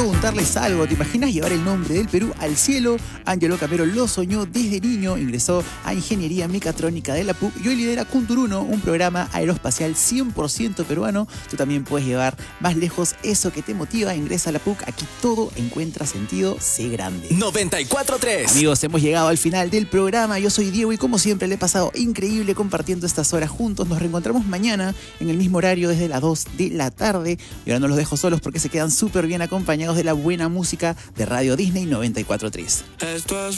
preguntarles algo. ¿Te imaginas llevar el nombre del Perú al cielo? Ángelo Camero lo soñó desde niño, ingresó a Ingeniería Mecatrónica de la PUC y hoy lidera Kunturuno, un programa aeroespacial 100% peruano. Tú también puedes llevar más lejos eso que te motiva. Ingresa a la PUC, aquí todo encuentra sentido, sé grande. 94.3. Amigos, hemos llegado al final del programa. Yo soy Diego y como siempre le he pasado increíble compartiendo estas horas juntos. Nos reencontramos mañana en el mismo horario desde las 2 de la tarde. Y ahora no los dejo solos porque se quedan súper bien acompañados de la buena música de Radio Disney 94.3.